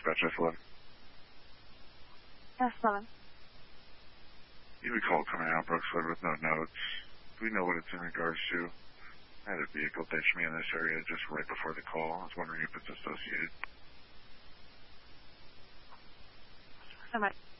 dispatch S11. S11. You have a call coming out Brookswood with no notes. Do we know what it's in regards to? I had a vehicle ditch me in this area just right before the call. I was wondering if it's associated. So much.